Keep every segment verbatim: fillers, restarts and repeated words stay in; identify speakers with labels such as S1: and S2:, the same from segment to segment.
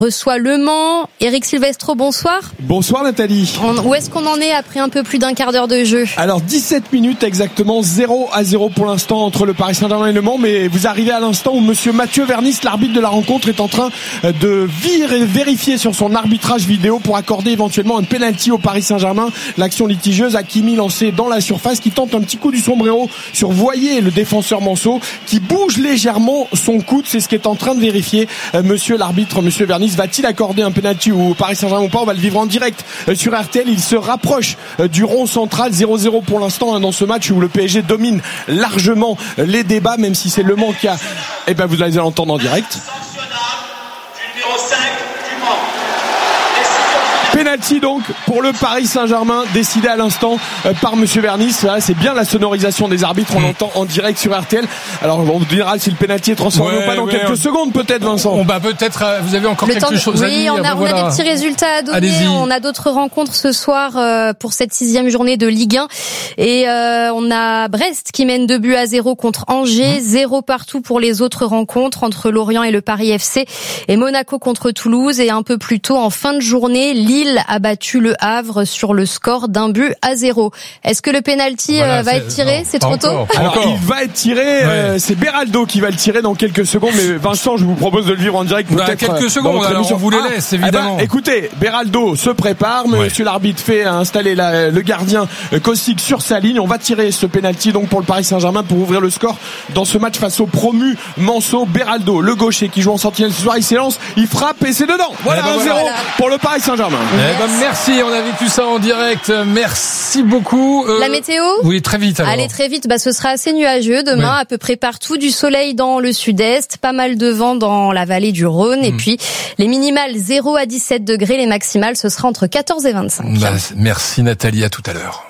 S1: reçoit Le Mans. Éric Silvestro, bonsoir.
S2: Bonsoir Nathalie.
S1: On, où est-ce qu'on en est après un peu plus d'un quart d'heure de jeu ?
S2: Alors dix-sept minutes exactement, zéro à zéro pour l'instant entre le Paris Saint-Germain et Le Mans, mais vous arrivez à l'instant où monsieur Mathieu Vernis, l'arbitre de la rencontre, est en train de vérifier sur son arbitrage vidéo pour accorder éventuellement un penalty au Paris Saint-Germain. L'action litigieuse, Hakimi lancé dans la surface qui tente un petit coup du sombrero sur Voyer, le défenseur Manceau, qui bouge légèrement son coude, c'est ce qu'est en train de vérifier euh, monsieur l'arbitre, monsieur Vernis. Va-t-il accorder un penalty au Paris Saint-Germain ou pas ? On va le vivre en direct sur R T L. Il se rapproche du rond central, zéro zéro pour l'instant dans ce match où le P S G domine largement les débats, même si c'est Le Mans qui a... Eh ben vous allez l'entendre en direct. Penalty donc pour le Paris Saint-Germain, décidé à l'instant euh, par monsieur Vernis. Là, c'est bien la sonorisation des arbitres, on l'entend en direct sur R T L. Alors on vous dira si le penalty est transformé ouais, ou pas dans ouais, quelques on... secondes peut-être, Vincent.
S3: On, bah peut-être euh, vous avez encore
S1: le
S3: quelque
S1: de...
S3: chose
S1: oui,
S3: à dire.
S1: Oui, on, a,
S3: ben,
S1: on
S3: voilà.
S1: a des petits résultats à donner.
S3: Allez-y.
S1: On a d'autres rencontres ce soir euh, pour cette sixième journée de Ligue un. Et euh, on a Brest qui mène deux buts à zéro contre Angers, mmh. zéro partout pour les autres rencontres entre Lorient et le Paris F C, et Monaco contre Toulouse. Et un peu plus tôt en fin de journée, Lille a battu le Havre sur le score d'un but à zéro. Est-ce que le penalty voilà, euh, va être tiré ? Non, c'est trop
S3: encore,
S1: tôt.
S2: Alors il va être tiré. Ouais. Euh, c'est Beraldo qui va le tirer dans quelques secondes. Mais Vincent, je vous propose de le vivre en direct.
S3: Bah, peut-être quelques secondes. Alors on vous les laisse ah, évidemment.
S2: Eh ben, écoutez, Beraldo se prépare. Ouais. Monsieur l'arbitre fait installer la, le gardien Kostic sur sa ligne. On va tirer ce penalty donc pour le Paris Saint-Germain pour ouvrir le score dans ce match face au promu Manceau. Beraldo, le gaucher qui joue en sentinelle ce soir, il s'élance, il frappe et c'est dedans. Voilà, eh ben, un zéro voilà. pour le Paris Saint-Germain.
S3: Eh ben, merci. On a vécu ça en direct. Merci beaucoup. Euh,
S1: la météo ?
S3: Oui, très vite. Alors.
S1: Allez, très vite. Bah, ce sera assez nuageux demain, oui. à peu près partout. Du soleil dans le sud-est, pas mal de vent dans la vallée du Rhône. Mmh. Et puis, les minimales zéro à dix-sept degrés, les maximales, ce sera entre quatorze et vingt-cinq.
S3: Bah, merci Nathalie, à tout à l'heure.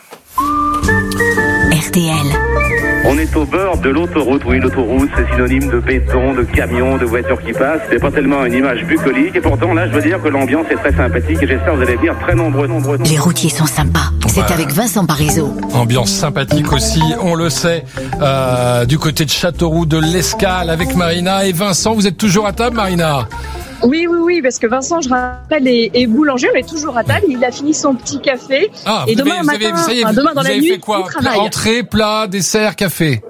S4: R T L.
S5: On est au bord de l'autoroute. Oui, l'autoroute, c'est synonyme de béton, de camions, de voitures qui passent. C'est pas tellement une image bucolique. Et pourtant, là, je veux dire que l'ambiance est très sympathique. Et j'espère que vous allez venir très nombreux, nombreux.
S4: Les routiers sont sympas. C'est ouais. avec Vincent Parisot.
S3: Ambiance sympathique aussi, on le sait. Euh, du côté de Châteauroux, de l'Escale, avec Marina et Vincent. Vous êtes toujours à table, Marina ?
S6: Oui, oui, oui, parce que Vincent, je rappelle, est, est boulanger, on est toujours à table. Il a fini son petit café.
S3: Ah,
S6: et
S3: vous
S6: demain
S3: avez,
S6: matin,
S3: vous avez, ça y est,
S6: enfin, demain
S3: vous
S6: dans
S3: avez
S6: la nuit,
S3: fait quoi ? Entrée, plat, dessert, café.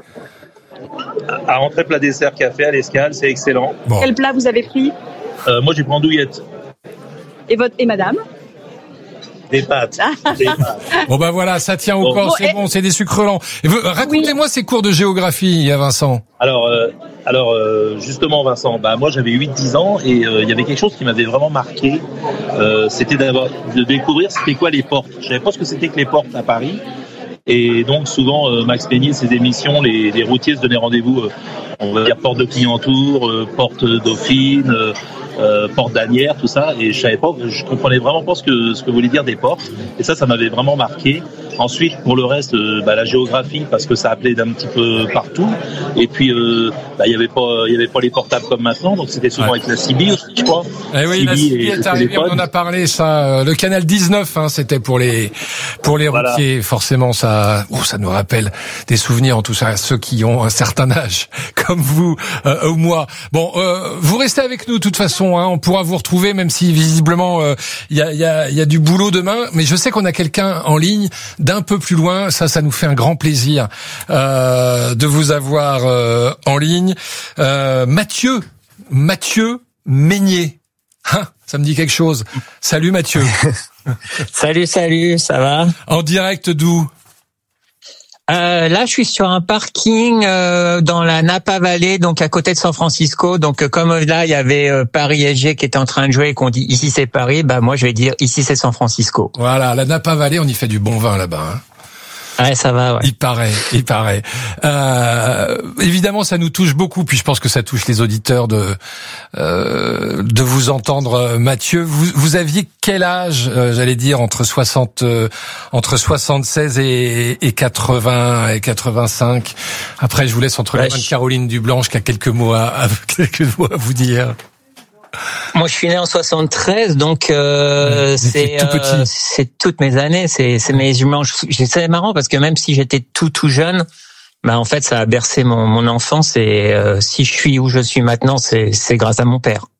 S7: À entrée, plat, dessert, café à l'Escale, c'est excellent.
S6: Bon. Quel plat vous avez pris ?
S7: euh, Moi, j'ai pris andouillette.
S6: Et votre et madame ?
S7: Des pâtes. Des pâtes.
S3: Bon ben voilà, ça tient au bon. corps, bon, c'est et... bon, c'est des sucres lents. Racontez-moi oui. ces cours de géographie, Vincent.
S7: Alors, euh, alors euh, justement, Vincent, bah moi j'avais huit dix ans et il euh, y avait quelque chose qui m'avait vraiment marqué. Euh, c'était d'avoir, de découvrir c'était quoi les portes. Je savais pas ce que c'était que les portes à Paris. Et donc souvent, euh, Max Peigny, ses émissions, les, les routiers se donnaient rendez-vous. Euh, on va dire porte de Clignancourt, euh, porte Dauphine. Euh, Euh, porte d'Anières, tout ça, et je savais pas, je comprenais vraiment pas ce que ce que voulait dire des portes, et ça, ça m'avait vraiment marqué. Ensuite, pour le reste, euh, bah, la géographie, parce que ça appelait d'un petit peu partout, et puis euh, bah, il y avait pas, il y avait pas les portables comme maintenant, donc c'était souvent ouais. avec la C B aussi, je crois.
S3: Eh oui, la C B est arrivée, on en a parlé, ça, le canal dix-neuf, hein, c'était pour les pour les voilà. routiers, forcément, ça, oh, ça nous rappelle des souvenirs, en tout cas ceux qui ont un certain âge, comme vous euh, ou moi. Bon, euh, vous restez avec nous, de toute façon. Hein, on pourra vous retrouver, même si visiblement il euh, y, a, y, a, y a du boulot demain. Mais je sais qu'on a quelqu'un en ligne d'un peu plus loin. Ça, ça nous fait un grand plaisir euh, de vous avoir euh, en ligne. Euh, Mathieu, Mathieu Meignier. Hein, ça me dit quelque chose. Salut Mathieu.
S8: Salut, salut, ça va ?
S3: En direct d'où ?
S8: Euh, là, je suis sur un parking euh, dans la Napa Valley, donc à côté de San Francisco. Donc, euh, comme là, il y avait euh, Paris S G qui était en train de jouer et qu'on dit ici c'est Paris, bah moi je vais dire ici c'est San Francisco.
S3: Voilà, la Napa Valley, on y fait du bon vin là-bas. Hein.
S8: Ouais, ça va, ouais.
S3: Il paraît, il paraît. Euh, évidemment, ça nous touche beaucoup, puis je pense que ça touche les auditeurs de euh, de vous entendre, Mathieu. Vous, vous aviez quel âge, euh, j'allais dire, entre soixante, euh, entre soixante-seize et, et quatre-vingts et quatre-vingt-cinq. Après, je vous laisse entre ouais, les mains de Caroline Dublanche qui a quelques mots à, à quelques mots à vous dire.
S8: Moi, je suis né en soixante-treize, donc euh, c'est tout euh, c'est toutes mes années. C'est c'est mes je mange. C'est marrant parce que même si j'étais tout tout jeune, bah en fait ça a bercé mon mon enfance et euh, si je suis où je suis maintenant, c'est c'est grâce à mon père.